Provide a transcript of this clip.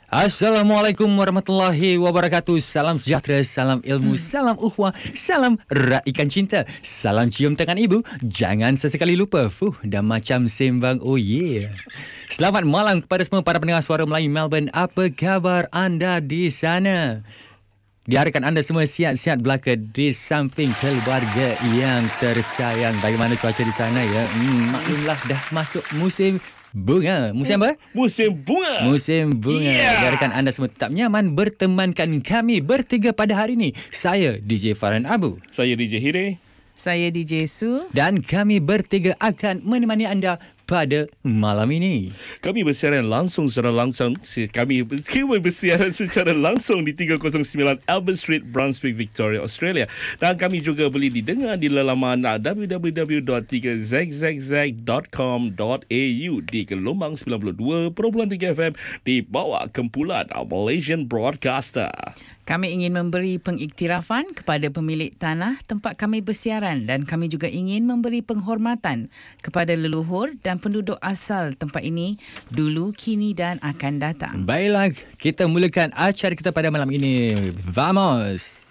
Assalamualaikum warahmatullahi wabarakatuh. Salam sejahtera, salam ilmu, salam ukhuwah, salam raikan cinta, salam cium tangan ibu. Jangan sesekali lupa dan macam sembang oh yeah. Selamat malam kepada semua para pendengar Suara Melayu Melbourne. Apa khabar anda di sana? Diharapkan anda semua sihat-sihat belaka di samping keluarga yang tersayang. Bagaimana cuaca di sana ya? Maklumlah dah masuk musim bunga. Musim apa? Musim bunga. Musim bunga. Yeah. Diharapkan anda semua tetap nyaman bertemankan kami bertiga pada hari ini. Saya DJ Farhan Abu. Saya DJ Hire. Saya DJ Su. Dan kami bertiga akan menemani anda pada malam ini. Kami bersiaran secara langsung di 309 Albert Street, Brunswick, Victoria, Australia. Dan kami juga boleh didengar di laman www.3zzz.com.au di gelombang 92.3 FM di bawah kumpulan Malaysian Broadcaster. Kami ingin memberi pengiktirafan kepada pemilik tanah tempat kami bersiaran dan kami juga ingin memberi penghormatan kepada leluhur dan penduduk asal tempat ini dulu, kini dan akan datang. Baiklah, kita mulakan acara kita pada malam ini. Vamos!